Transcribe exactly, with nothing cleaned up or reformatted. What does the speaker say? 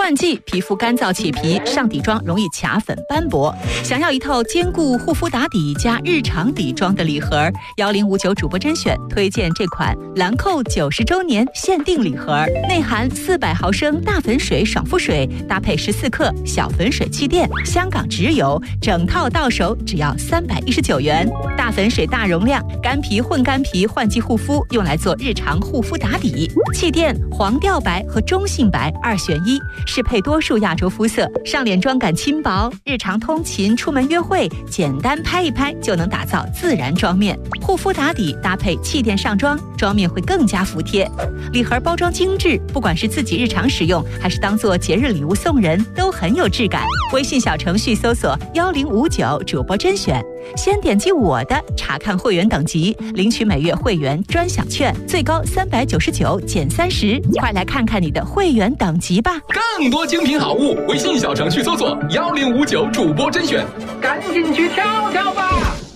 换季，皮肤干燥起皮，上底妆容易卡粉斑驳。想要一套兼顾护肤打底加日常底妆的礼盒，幺零五九主播甄选推荐这款兰蔻九十周年限定礼盒，内含四百毫升大粉水爽肤水，搭配十四克小粉水气垫，香港直邮，整套到手只要三百一十九元。大粉水大容量，干皮混干皮换季护肤，用来做日常护肤打底。气垫黄调白和中性白二选一，适配多数亚洲肤色，上脸妆感轻薄，日常通勤、出门约会，简单拍一拍就能打造自然妆面。护肤打底搭配气垫上妆，妆面会更加服帖。礼盒包装精致，不管是自己日常使用，还是当做节日礼物送人，都很有质感。微信小程序搜索幺零五九主播甄选，先点击我的查看会员等级，领取每月会员专享券，最高三百九十九减三十，快来看看你的会员等级吧！ 更多精品好物，微信小程序搜索幺零五九主播甄选，赶紧去挑挑吧！